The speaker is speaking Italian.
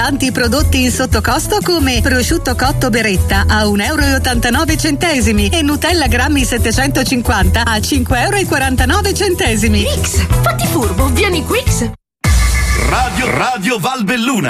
Tanti prodotti in sottocosto come prosciutto cotto Beretta a €1,89 e Nutella grammi 750 a €5,49. Quix, fatti furbo, vieni Quix. Radio Valbelluna.